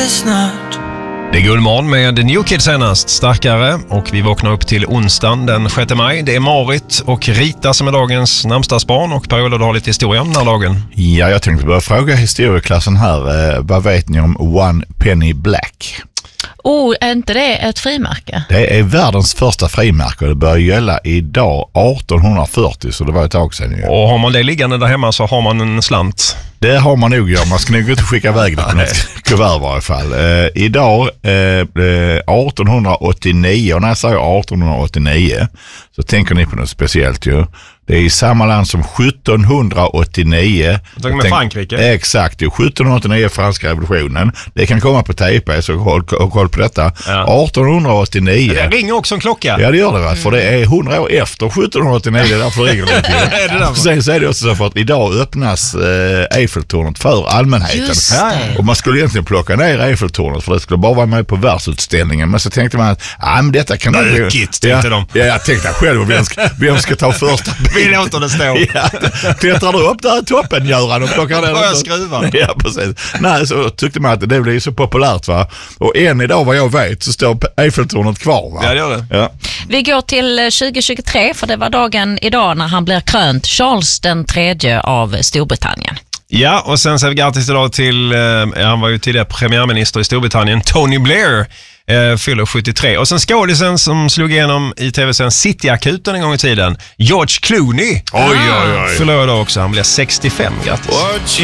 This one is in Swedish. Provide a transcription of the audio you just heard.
snart. Det är Gullmorgon med New Kids senast, starkare, och vi vaknar upp till onsdagen den 6 maj. Det är Marit och Rita som är dagens namnsdagsbarn, och Per-Ola, du har lite historia om den här dagen. Ja, jag tänkte börja fråga historieklassen här. Vad vet ni om One Penny Black? Är inte det ett frimärke? Det är världens första frimärke och det börjar gälla idag 1840, så det var ett tag sedan. Ja. Och har man det liggande där hemma så har man en slant. Det har man nog, ja. Man ska nog inte skicka iväg det på något kuvert i varje fall. Idag 1889, och när jag säger 1889 så tänker ni på något speciellt ju. Det är i samma land som 1789. Jag med Frankrike. Exakt, 1789 franska revolutionen. Det kan komma på tejp, så håll koll på detta. Ja. 1889. Det ringer också en klocka. Ja, det gör det, va? För det är 100 år efter 1789, det är därför det ringer det till. Sen så är det också så för att idag öppnas Eiffeltornet för allmänheten. Och man skulle egentligen plocka ner Eiffeltornet för det skulle bara vara med på världsutställningen. Men så tänkte man att men detta kan Bökigt, tänkte de. Ja, jag tänkte själv vem ska ta första. Vi låter det stå. Ja, klättrar du upp där i toppen, Göran, och plockar ner börjar skruva. Ja, precis. Nej, så tyckte man att det blev så populärt, va? Och än idag, vad jag vet, så står Eiffeltornet kvar, va? Ja, det gör det. Ja. Vi går till 2023, för det var dagen idag när han blir krönt Charles den tredje av Storbritannien. Ja, och sen säger vi grattis idag till, han var ju tidigare premiärminister i Storbritannien, Tony Blair, fyller 73. Och sen skådisen som slog igenom i tv-serien City-akuten en gång i tiden, George Clooney. Oj. Fyller idag också, han blir 65, grattis.